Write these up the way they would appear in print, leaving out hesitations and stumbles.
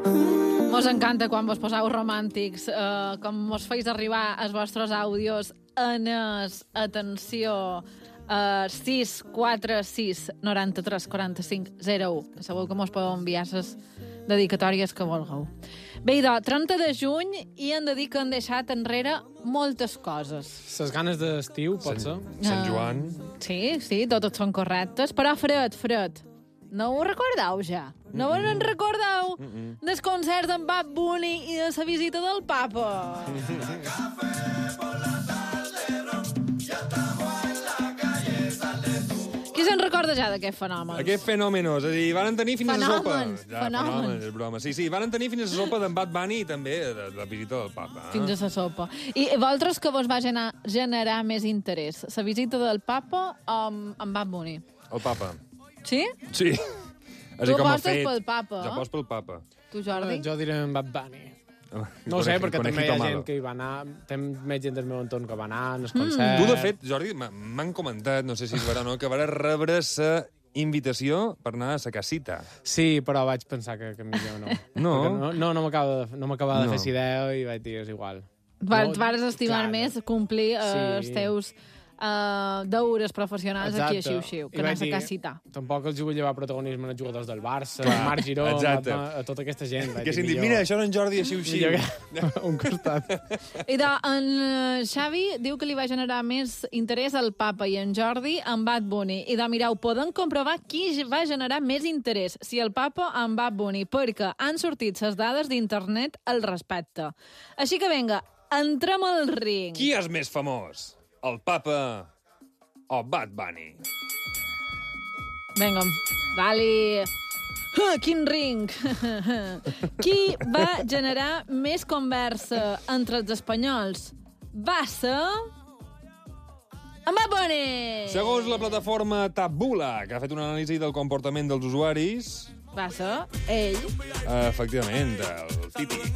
Mos encanta quan vos poseu romàntics, com mos feis arribar els vostres àudios en atenció 646 93 45 01. Segur que mos podeu enviar les dedicatòries que vulgueu. Bé, idò, 30 de juny i hem de dir que han deixat enrere moltes coses. Les ganes d'estiu, pot ser? Sant Joan. Sí, totes són correctes, però fred. No ho recordeu ja? No vos en recordeu del concert d'en Bad Bunny i de la visita del Papa? Qui se'n recorda ja d'aquest fenomen? Aquest fenomen, és a dir, van tenir fins a sopa. Fenomen. És broma. Sí, van tenir fins a sopa d'en Bad Bunny i també de la visita del Papa. Fins a la sopa. I vosaltres que vos va generar més interès? La visita del Papa o en Bad Bunny? El Papa. Sí? Sí. Tu apostes pel Papa, Jo aposto pel Papa. Tu, Jordi? Jo diré en Bad Bunny. No ho sé, perquè també hi ha gent que hi va anar, té més gent del meu entorn que va anar, en el concert... Tu, de fet, Jordi, m'han comentat, no sé si és vera o no, que vas rebre la invitació per anar a la casita. Sí, però vaig pensar que millor no. No? No m'acabava de fer la idea i vaig dir, és igual. Vares estimar més complir els teus deures professionals aquí a Xiu-Xiu, que anar a la casita. Tampoc els vull llevar protagonisme als jugadors del Barça, a Marc Giró, a tota aquesta gent. Que s'han dit, mira, això era en Jordi a Xiu-Xiu. Un costat. I en Xavi diu que li va generar més interès al Papa i en Jordi en Bad Bunny. I mireu, podem comprovar qui va generar més interès, si el Papa o en Bad Bunny, perquè han sortit les dades d'internet al respecte. Així que vinga, entrem al ring. Qui és més famós? El Papa o Bad Bunny? Vinga, dali. Quin ring! Qui va generar més conversa entre els espanyols? Va ser... en Bad Bunny! Segons la plataforma Tabula, que ha fet una anàlisi del comportament dels usuaris... Va ser ell. Efectivament, el Titi.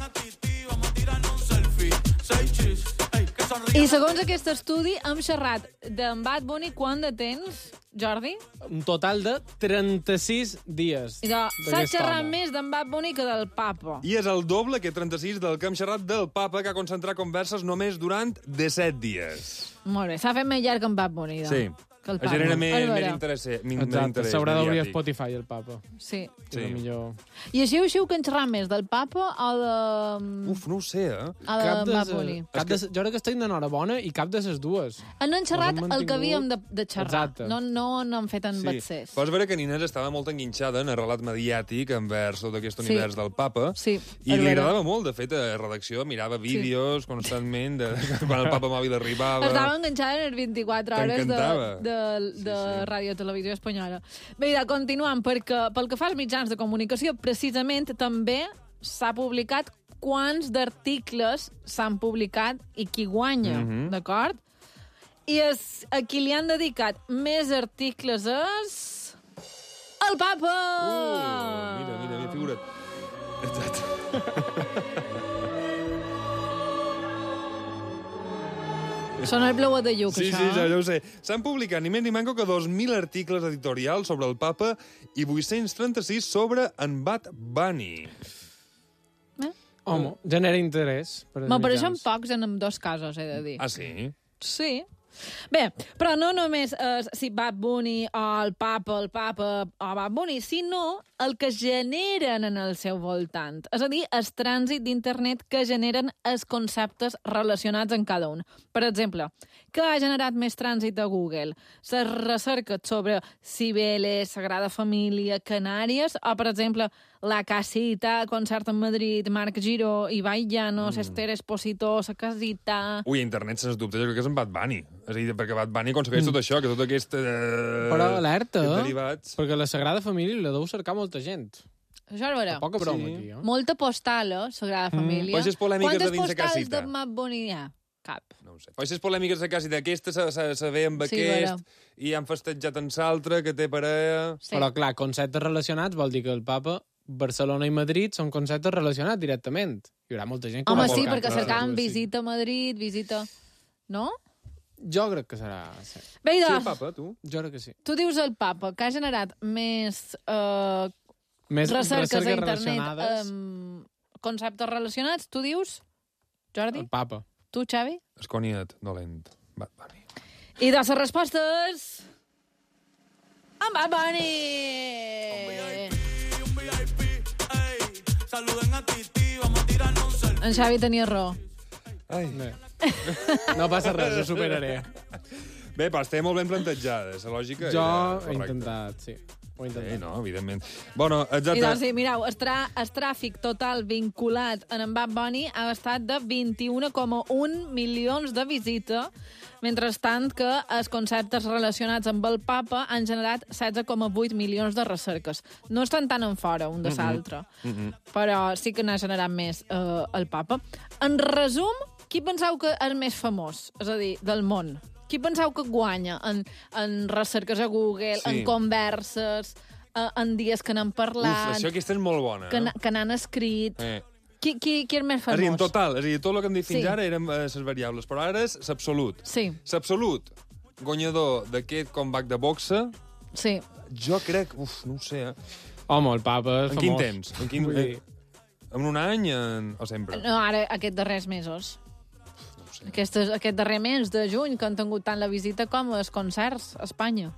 I segons aquest estudi hem xerrat d'en Bad Bunny quant de temps, Jordi? Un total de 36 dies. I s'ha xerrat més d'en Bad Bunny que del Papa. I és el doble que 36 del que hem xerrat del Papa, que ha concentrat converses només durant 17 dies. Molt bé, s'ha fet més llarg que en Bad Bunny, Sí. que el Papa. Genera més interès. Exacte, s'haurà d'obrir Spotify, el Papa. Sí. Millor... I així que en xerrat més del Papa o de... Uf, no ho sé, o de Bad Bunny. Jo crec que estic d'enhorabona i cap de les dues. Han xerrat el que havíem de xerrar. Exacte. No n'han fet en batzers. Pots veure que Inés estava molt enguinxada en el relat mediàtic envers tot aquest univers del Papa. Sí. I li agradava molt, de fet, a redacció mirava vídeos constantment de quan el Papa Mòbil arribava. Estava enganxada en les 24 hores de Ràdio Televisió Espanyola. Bé, continuant, perquè pel que fa als mitjans de comunicació, precisament també s'ha publicat quants d'articles s'han publicat i qui guanya, d'acord? I a qui li han dedicat més articles és... el Papa! Mira, figura't. Exacte. Són el blauet de lluc, això. Sí, ja ho sé. S'han publicat ni més ni manco que 2.000 articles editorials sobre el Papa i 836 sobre en Bad Bunny. Home, genera interès. M'apareixen pocs en dos casos, he de dir. Ah, sí? Sí. Bé, però no només si Bad Bunny o el Papa o Bad Bunny, sinó el que generen en el seu voltant. És a dir, el trànsit d'internet que generen els conceptes relacionats en cada un. Per exemple, què ha generat més trànsit a Google? Les recerques sobre Cibeles, Sagrada Família, Canàries, o, per exemple, La Casita, concert en Madrid, Marc Giró, Ibai Llanos, Esther Esposito, La Casita... Ui, a internet, sens dubte, jo crec que és en Bad Bunny. És a dir, perquè Bad Bunny aconsegueix tot això, que tot aquest... Però alerta, derivats... perquè la Sagrada Família la deu cercar molta gent. Això és vera. Poca broma, aquí, Molta postal, Sagrada Família. Quantes polèmiques de dins de casita? Quantes postals de Bad Bunny hi ha? Cap. No ho sé. Aquestes polèmiques de casita, aquesta se ve amb aquest, i han festejat en l'altre, que té parella... Sí. Però, clar, conceptes relacionats vol dir que el Papa, Barcelona i Madrid són conceptes relacionats directament. Hi haurà molta gent que... Home, sí, perquè cercaven visita a Madrid, visita... No? Jo crec que serà... Bé, sí, el Papa, tu? Jo crec que sí. Tu dius el Papa, que ha generat més Més recerques a internet relacionades. amb conceptes relacionats, tu dius, Jordi? El papa. Tu, Xavi? Esconiet, dolent. Bad Bunny. I de les respostes... En Bad Bunny! En Xavi tenia raó. Ai. Bé. No passa res, ho superaré. Bé, però estem molt ben plantejades. La lògica Jo era he correcta. intentat, sí. Ho he intentat. Sí, no, evidentment. Bueno, exacte. I doncs, sí, mireu, el tràfic total vinculat en Bad Bunny ha estat de 21,1 milions de visites, mentrestant que els conceptes relacionats amb el papa han generat 16,8 milions de recerques. No estan tan en fora un de l'altre, però sí que n'ha generat més el papa. En resum, qui penseu que és més famós, és a dir, del món? Qui penseu que guanya en recerques a Google, Sí. en converses, en dies que n'han parlat, Això aquesta és molt bona. que n'han escrit? Qui és més És a dir, en famós? total, és a dir, tot el que hem dit fins Sí. ara eren les variables, però ara és l'absolut. Sí, L'absolut guanyador d'aquest comeback de boxa, sí. jo crec... No ho sé, Home, el papa és En famós. quin temps? En quin... Vull dir, En un any o sempre? No, ara, aquest darrers mesos. No ho sé. Aquest darrer mes de juny, que han tingut tant la visita com els concerts a Espanya.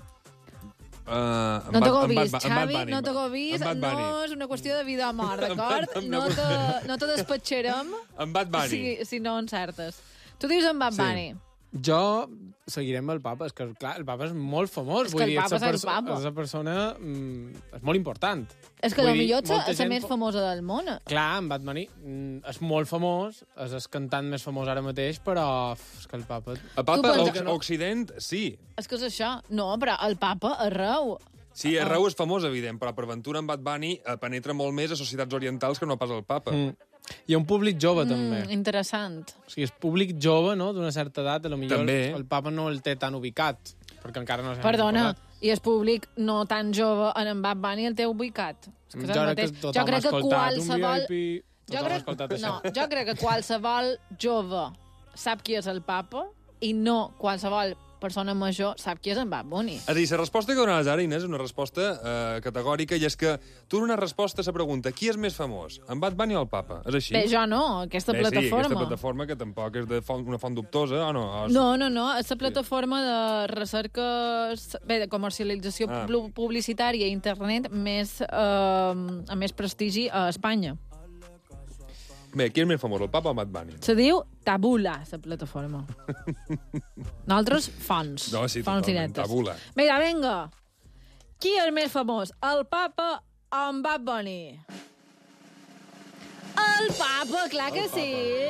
No t'ho he vist, Xavi, no t'ho he vist. No és una qüestió de vida o mort, d'acord? No te despatxarem En Bad Bunny. si no encertes. Tu dius en Bad Sí. Bunny. jo seguiré amb el papa. És que, clar, el papa és molt famós. És que el papa és el papa. És una persona... és molt important. És que Vull potser dir, ets molta la gent més famosa del món. Clar, en Bad Bunny és molt famós, és el cantant més famós ara mateix, però és que el papa... El Papa Tu a Occident, sí. És que és això. No, però el papa arreu. Sí, arreu és famós, evident, però per ventura en Bad Bunny penetra molt més a societats orientals que no pas el Papa. Hi ha un públic jove, també. Interessant. O sigui, és públic jove, no?, d'una certa edat, a lo millor També. el papa no el té tan ubicat, perquè encara no s'ha Perdona, i el públic no tan jove en Bad Bunny el té ubicat. És que és el mateix. Jo crec que qualsevol... Jo crec que qualsevol jove sap qui és el papa i no qualsevol persona major sap qui és en Bad Bunny. És a dir, la resposta que donaràs ara, Inés, és una resposta categòrica, i és que tu dones resposta a la pregunta qui és més famós, en Bad Bunny o el Papa? És així? Bé, jo no, aquesta Bé, plataforma. Sí, aquesta plataforma que tampoc és una font dubtosa, o no? No, és la plataforma de recerca, bé, de comercialització publicitària a internet amb més prestigi a Espanya. Bé, qui és més famós, el Papa o Bad Bunny? Se diu Tabula, la plataforma. Nosaltres, fonts. No, sí, fonts totalment, directes. Tabula. Vinga. Qui és més famós, el Papa o en Bad Bunny? El Papa, clar que sí.